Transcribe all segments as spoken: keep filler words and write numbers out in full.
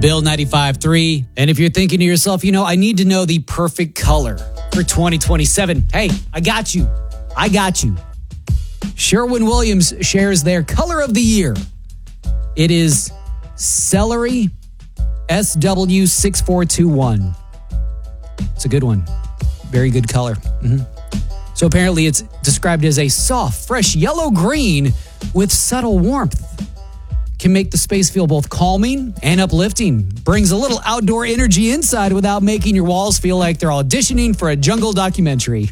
Bill ninety-five point three. And if you're thinking to yourself, you know, I need to know the perfect color for twenty twenty-seven. Hey, I got you. I got you. Sherwin-Williams shares their color of the year. It is Celery S W six four two one. It's a good one. Very good color. Mm-hmm. So apparently it's described as a soft, fresh yellow-green with subtle warmth. Can make the space feel both calming and uplifting. Brings a little outdoor energy inside without making your walls feel like they're auditioning for a jungle documentary.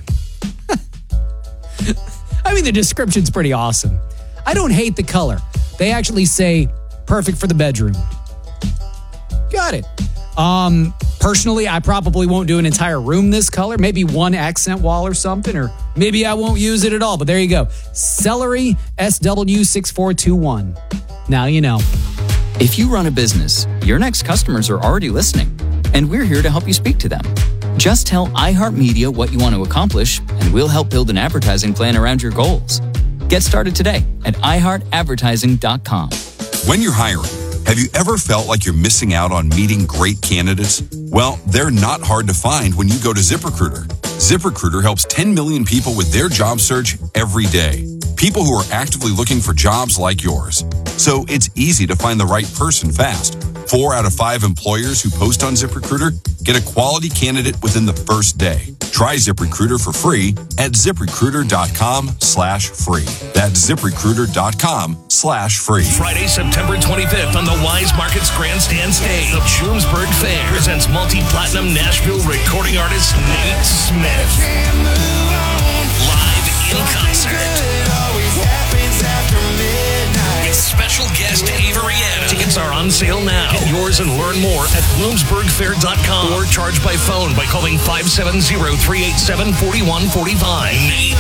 I mean, the description's pretty awesome. I don't hate the color. They actually say perfect for the bedroom. Got it. Um, personally, I probably won't do an entire room this color. Maybe one accent wall or something, or maybe I won't use it at all. But there you go. Celery S W six four two one. Now you know. If you run a business, your next customers are already listening, and we're here to help you speak to them. Just tell iHeartMedia what you want to accomplish, and we'll help build an advertising plan around your goals. Get started today at i heart advertising dot com. When you're hiring, have you ever felt like you're missing out on meeting great candidates? Well, they're not hard to find when you go to ZipRecruiter. ZipRecruiter helps ten million people with their job search every day. People who are actively looking for jobs like yours. So it's easy to find the right person fast. Four out of five employers who post on ZipRecruiter get a quality candidate within the first day. Try ZipRecruiter for free at ZipRecruiter.com slash free. That's ZipRecruiter.com slash free. Friday, September twenty-fifth on the Wise Markets Grandstand stage. The Bloomsburg Fair presents multi-platinum Nashville recording artist Nate Smith. Live in concert. With special guest Avery Adams. Tickets are on sale now. Get yours and learn more at bloomsburg fair dot com or charge by phone by calling five seven zero, three eight seven, four one four five. Nate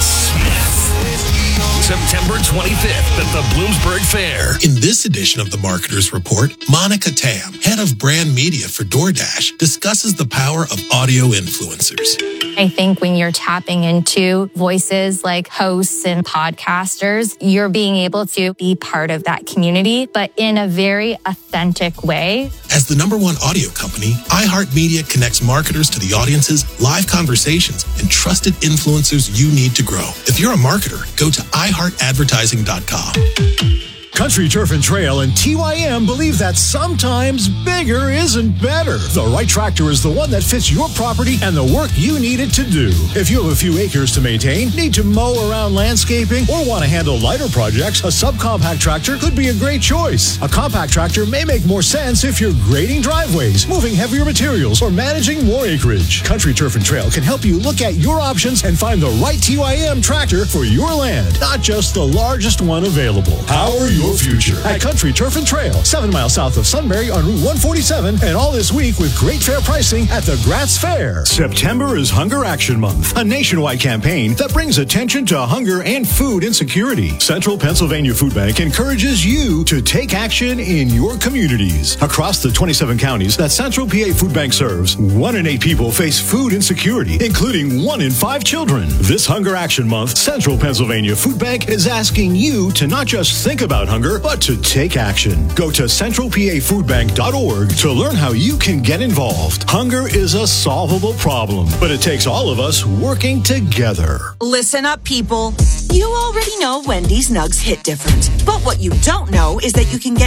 Smith. September twenty-fifth at the Bloomsburg Fair. In this edition of the Marketers Report, Monica Tam, head of brand media for DoorDash, discusses the power of audio influencers. I think when you're tapping into voices like hosts and podcasters, you're being able to be part of that community, but in a very authentic way. As the number one audio company, iHeartMedia connects marketers to the audiences, live conversations, and trusted influencers you need to grow. If you're a marketer, go to i heart advertising dot com. Country Turf and Trail and T Y M believe that sometimes bigger isn't better. The right tractor is the one that fits your property and the work you need it to do. If you have a few acres to maintain, need to mow around landscaping, or want to handle lighter projects, a subcompact tractor could be a great choice. A compact tractor may make more sense if you're grading driveways, moving heavier materials, or managing more acreage. Country Turf and Trail can help you look at your options and find the right T Y M tractor for your land, not just the largest one available. Power your future at Country Turf and Trail, seven miles south of Sunbury on Route one forty-seven, and all this week with great fair pricing at the Gratz Fair. September is Hunger Action Month, a nationwide campaign that brings attention to hunger and food insecurity. Central Pennsylvania Food Bank encourages you to take action in your communities. Across the twenty-seven counties that Central P A Food Bank serves, one in eight people face food insecurity, including one in five children. This Hunger Action Month, Central Pennsylvania Food Bank is asking you to not just think about hunger, but to take action. Go to central p a food bank dot org to learn how you can get involved. Hunger is a solvable problem, but it takes all of us working together. Listen up, people. You already know Wendy's Nugs hit different. But what you don't know is that you can get